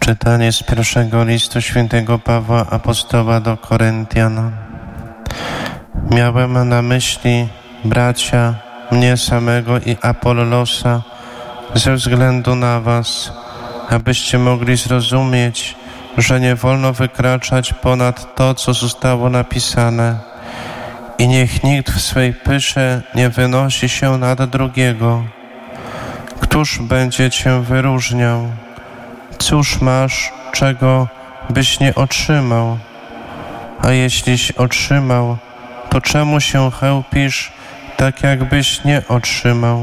Czytanie z pierwszego listu świętego Pawła Apostoła do Koryntian. Miałem na myśli, bracia, mnie samego i Apollosa ze względu na was, abyście mogli zrozumieć, że nie wolno wykraczać ponad to, co zostało napisane. I niech nikt w swej pysze nie wynosi się nad drugiego. Któż będzie cię wyróżniał? Cóż masz, czego byś nie otrzymał? A jeśliś otrzymał, to czemu się chełpisz, tak jakbyś nie otrzymał?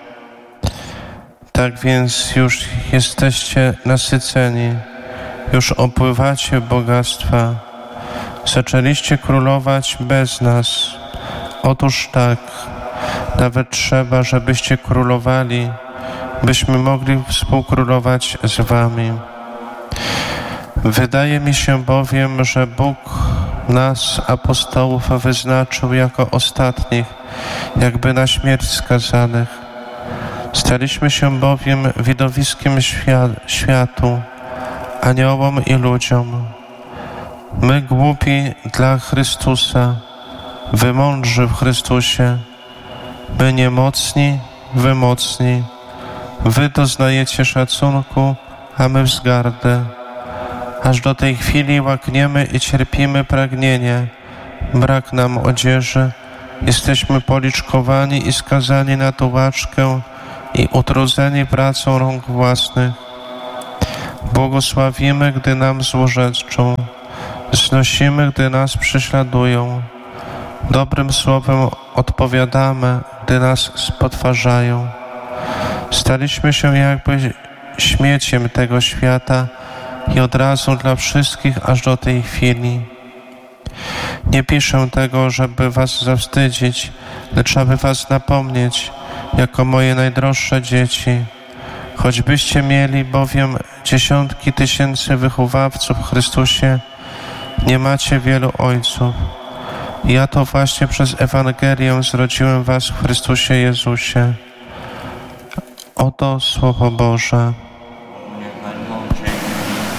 Tak więc już jesteście nasyceni, już opływacie bogactwa. Zaczęliście królować bez nas. Otóż tak, nawet trzeba, żebyście królowali, byśmy mogli współkrólować z wami. Wydaje mi się bowiem, że Bóg nas, apostołów, wyznaczył jako ostatnich, jakby na śmierć skazanych. Staliśmy się bowiem widowiskiem światu, aniołom i ludziom. My głupi dla Chrystusa, wy mądrzy w Chrystusie, my niemocni, wy mocni. Wy doznajecie szacunku, a my wzgardę. Aż do tej chwili łakniemy i cierpimy pragnienie. Brak nam odzieży, jesteśmy policzkowani i skazani na tułaczkę i utrudzeni pracą rąk własnych. Błogosławimy, gdy nam złorzeczą, znosimy, gdy nas prześladują. Dobrym słowem odpowiadamy, gdy nas spotwarzają. Staliśmy się jakby śmieciem tego świata i odrazą dla wszystkich aż do tej chwili. Nie piszę tego, żeby was zawstydzić, lecz aby was napomnieć, jako moje najdroższe dzieci. Choćbyście mieli bowiem dziesiątki tysięcy wychowawców w Chrystusie, nie macie wielu ojców. Ja to właśnie przez Ewangelię zrodziłem was w Chrystusie Jezusie. Oto Słowo Boże.